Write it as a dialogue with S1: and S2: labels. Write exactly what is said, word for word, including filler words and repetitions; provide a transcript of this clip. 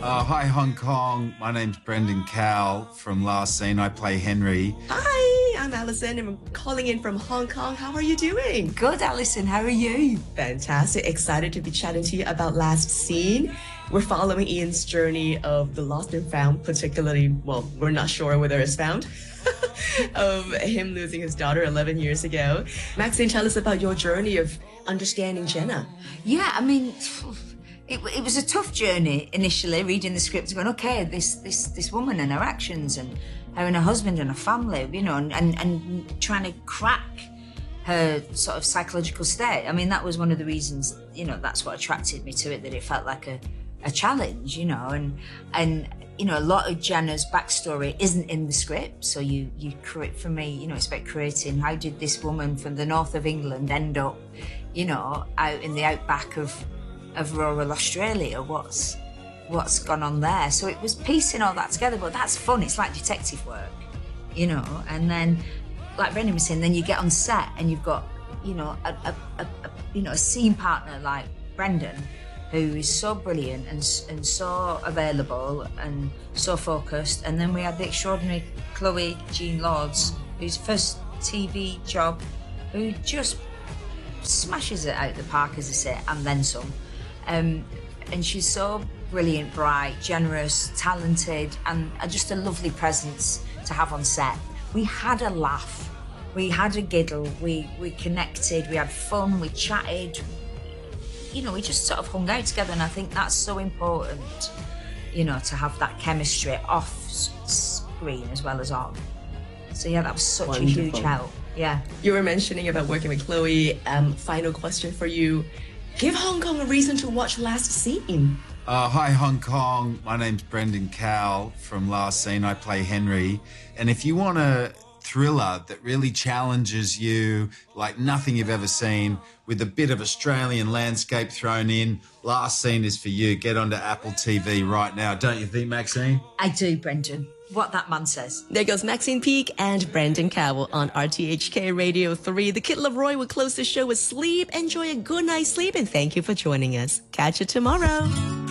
S1: Uh, hi, Hong Kong. My name's Brendan Cowell from Last Scene. I play Henry.
S2: Hi, I'm Alison and I'm calling in from Hong Kong. How are you doing?
S3: Good, Alison. How are you?
S2: Fantastic. Excited to be chatting to you about Last Scene. We're following Ian's journey of the lost and found, particularly, well, we're not sure whether it's found, of him losing his daughter eleven years ago. Maxine, tell us about your journey of understanding Jenna.
S3: Yeah, I mean, it, it was a tough journey initially, reading the script, going, okay, this this this woman and her actions and her and her husband and her family, you know, and, and, and trying to crack her sort of psychological state. I mean, that was one of the reasons, you know, that's what attracted me to it, that it felt like a, a challenge, you know, and, and, you know, a lot of Jenna's backstory isn't in the script. So you, you create, for me, you know, it's about creating, how did this woman from the north of England end up, you know, out in the outback of, of rural Australia? What's, what's gone on there? So it was piecing all that together, but that's fun. It's like detective work, you know, and then, like Brendan was saying, then you get on set and you've got, you know, a, a, a, a you know, a scene partner like Brendan, who is so brilliant and, and so available and so focused. And then we had the extraordinary Chloe Jean Lords, whose first T V job, who just smashes it out the park, as I say, and then some. Um, and she's so brilliant, bright, generous, talented, and just a lovely presence to have on set. We had a laugh, we had a giggle, we, we connected, we had fun, we chatted. You know, we just sort of hung out together, and I think that's so important, you know, to have that chemistry off screen as well as on. So yeah, that was such
S2: Wonderful.
S3: a huge help. Yeah.
S2: You were mentioning about working with Chloe. Um, final question for you. Give Hong Kong a reason to watch Last Scene.
S1: Uh, hi, Hong Kong. My name's Brendan Cowell from Last Scene. I play Henry. And if you want a thriller that really challenges you like nothing you've ever seen, with a bit of Australian landscape thrown in, Last Scene is for you. Get onto Apple T V right now. Don't you think, Maxine?
S3: I do, Brendan. What that man says.
S2: There goes Maxine Peake and Brendan Cowell on R T H K Radio three. The Kid Leroy will close the show with Sleep. Enjoy a good night's sleep, and thank you for joining us. Catch you tomorrow.